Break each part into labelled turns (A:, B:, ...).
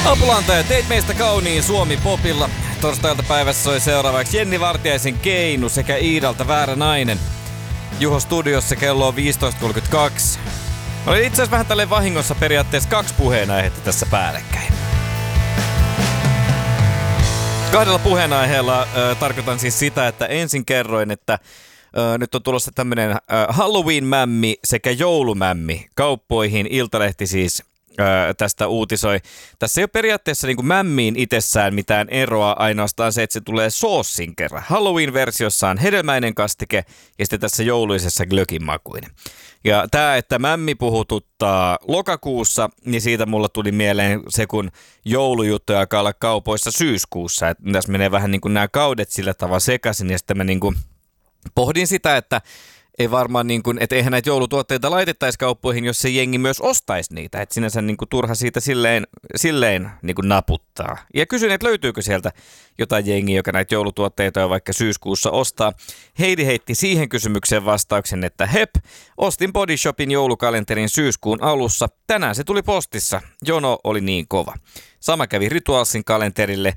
A: Apulantajat, teit meistä kauniin Suomi-popilla. Torstailta päivässä soi seuraavaksi Jenni Vartiaisen Keinu sekä Iidalta Väärä nainen. Juho studiossa kello on 15.32. Mä olin itse asiassa vähän tälleen vahingossa periaatteessa 2 puheenaihetta tässä päällekkäin. 2 puheenaiheella tarkoitan siis sitä, että ensin kerroin, että nyt on tulossa tämmönen Halloween-mämmi sekä joulumämmi kauppoihin. Iltalehti siis tästä uutisoi. Tässä ei ole periaatteessa niin kuin mämmiin itsessään mitään eroa, ainoastaan se, että se tulee soossin kerran. Halloween-versiossa on hedelmäinen kastike ja sitten tässä jouluisessa glögin makuinen. Ja tämä, että mämmi puhututtaa lokakuussa, niin siitä mulla tuli mieleen se, kun joulujuttuja alkaa olla kaupoissa syyskuussa. Että tässä menee vähän niin kuin nämä kaudet sillä tavalla sekaisin ja sitten mä niin kuin pohdin sitä, että ei varmaan niin kuin, että eihän näitä joulutuotteita laitettaisi kauppoihin, jos se jengi myös ostaisi niitä. Että sinänsä niin kuin turha siitä silleen niin kuin naputtaa. Ja kysyin, että löytyykö sieltä jotain jengiä, joka näitä joulutuotteita jo vaikka syyskuussa ostaa. Heidi heitti siihen kysymykseen vastauksen, että hep, ostin Body Shopin joulukalenterin syyskuun alussa. Tänään se tuli postissa. Jono oli niin kova. Sama kävi Ritualsin kalenterille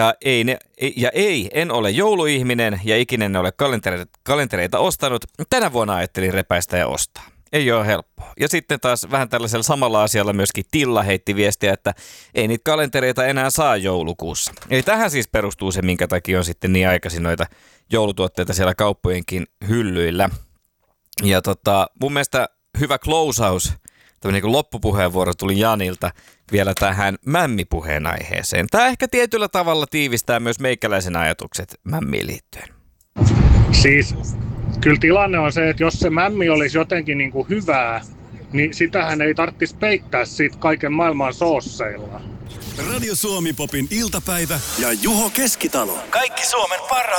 A: en ole jouluihminen ja ikinä en ole kalentereita ostanut. Tänä vuonna ajattelin repäistä ja ostaa. Ei ole helppoa. Ja sitten taas vähän tällaisella samalla asialla myöskin Tilla heitti viestiä, että ei niitä kalentereita enää saa joulukuussa. Eli tähän siis perustuu se, minkä takia on sitten niin aikaisin noita joulutuotteita siellä kauppojenkin hyllyillä. Ja mun mielestä hyvä closeaus, tämmöinen niin loppupuheenvuoro tuli Janilta vielä tähän mämmipuheen aiheeseen. Tämä ehkä tietyllä tavalla tiivistää myös meikäläisen ajatukset mämmiin liittyen.
B: Siis kyllä tilanne on se, että jos se mämmi olisi jotenkin niin kuin hyvää, niin sitähän ei tarvitsisi peittää siitä kaiken maailman soosseilla.
C: Radio Suomi Popin iltapäivä ja Juho Keskitalo.
D: Kaikki Suomen parhaat